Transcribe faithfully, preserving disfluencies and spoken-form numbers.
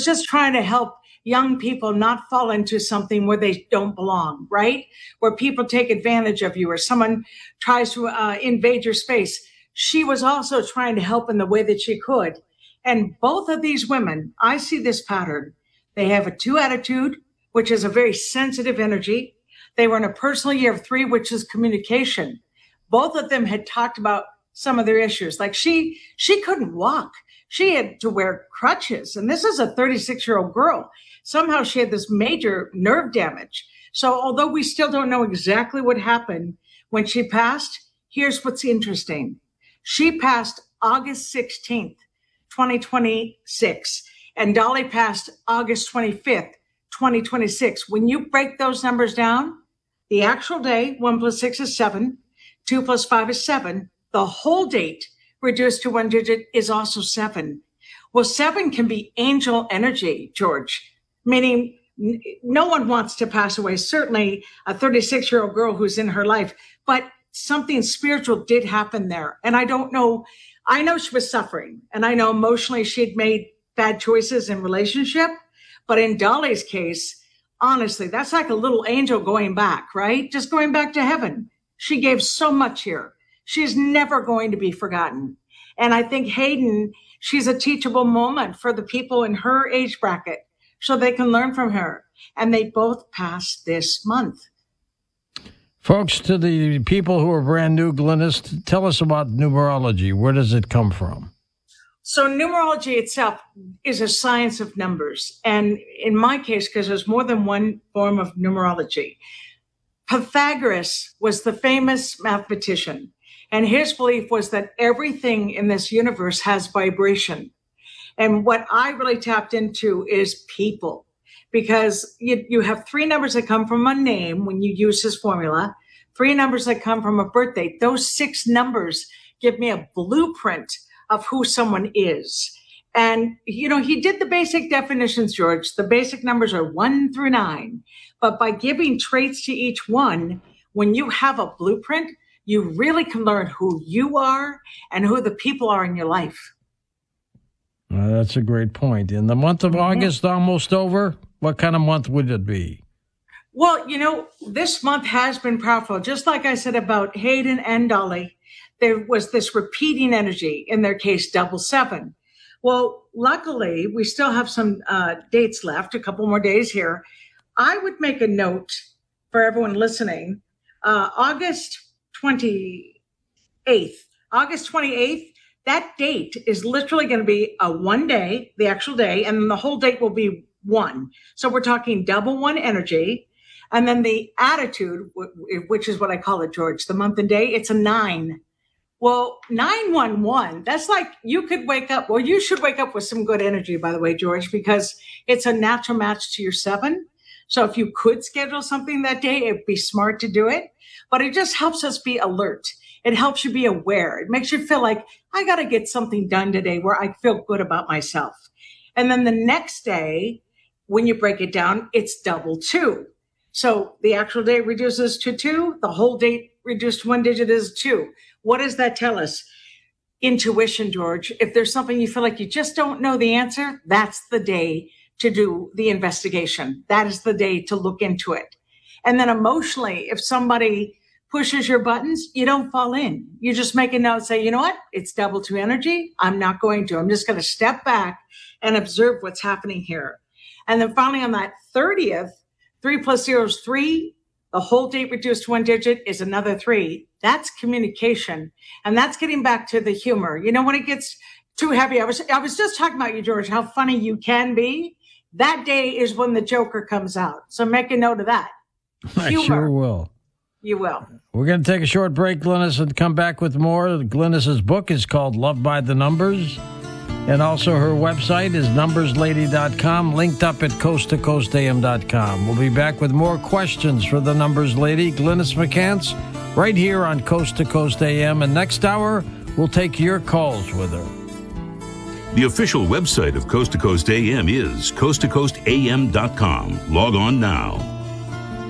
just trying to help young people not fall into something where they don't belong, right? Where people take advantage of you or someone tries to uh, invade your space. She was also trying to help in the way that she could. And both of these women, I see this pattern. They have a two attitude, which is a very sensitive energy. They were in a personal year of three, which is communication. Both of them had talked about some of their issues. Like she, she couldn't walk. She had to wear crutches. And this is a thirty-six-year-old girl. Somehow she had this major nerve damage. So although we still don't know exactly what happened when she passed, here's what's interesting. She passed August sixteenth, twenty twenty-six, and Dolly passed August twenty-fifth, twenty twenty-six. When you break those numbers down, the actual day, one plus six is seven, two plus five is seven. The whole date reduced to one digit is also seven. Well, seven can be angel energy, George, meaning n- no one wants to pass away, certainly a thirty-six-year-old girl who's in her life, but something spiritual did happen there. And I don't know, I know she was suffering, and I know emotionally she'd made bad choices in relationship, but in Dolly's case, honestly, that's like a little angel going back, right? Just going back to heaven. She gave so much here. She's never going to be forgotten. And I think Hayden, she's a teachable moment for the people in her age bracket so they can learn from her. And they both passed this month. Folks, to the people who are brand new, Glynis, tell us about numerology. Where does it come from? So numerology itself is a science of numbers. And in my case, because there's more than one form of numerology, Pythagoras was the famous mathematician. And his belief was that everything in this universe has vibration. And what I really tapped into is people, because you, you have three numbers that come from a name when you use his formula, three numbers that come from a birth date. Those six numbers give me a blueprint of who someone is. And, you know, he did the basic definitions, George. The basic numbers are one through nine. But by giving traits to each one, when you have a blueprint, you really can learn who you are and who the people are in your life. Uh, that's a great point. In the month of August, mm-hmm. almost over, what kind of month would it be? Well, you know, this month has been powerful. Just like I said about Hayden and Dolly, there was this repeating energy, in their case, double seven. Well, luckily, we still have some uh, dates left, a couple more days here. I would make a note for everyone listening. Uh, August twenty-eighth, August twenty-eighth, that date is literally going to be a one day, the actual day, and then the whole date will be one. So we're talking double one energy. And then the attitude, which is what I call it, George, the month and day, it's a nine. Well, nine one one, that's like you could wake up. Well, you should wake up with some good energy, by the way, George, because it's a natural match to your seven. So if you could schedule something that day, it'd be smart to do it. But it just helps us be alert. It helps you be aware. It makes you feel like I got to get something done today where I feel good about myself. And then the next day, when you break it down, it's double two. So the actual day reduces to two. The whole date reduced to one digit is two. What does that tell us? Intuition, George. If there's something you feel like you just don't know the answer, that's the day to do the investigation. That is the day to look into it. And then emotionally, if somebody pushes your buttons, you don't fall in. You just make a note, say, you know what? It's double two energy. I'm not going to. I'm just going to step back and observe what's happening here. And then finally on that thirtieth, three plus zero is three. The whole date reduced to one digit is another three. That's communication. And that's getting back to the humor. You know, when it gets too heavy, I was, I was just talking about you, George, how funny you can be. That day is when the Joker comes out. So make a note of that. I humor. Sure will. You will. We're going to take a short break, Glynis, and come back with more. Glynis's book is called Love by the Numbers. And also her website is numbers lady dot com, linked up at coast to coast a m dot com. We'll be back with more questions for the Numbers Lady, Glynis McCants, right here on Coast to Coast A M. And next hour, we'll take your calls with her. The official website of Coast to Coast A M is coast to coast a m dot com. Log on now.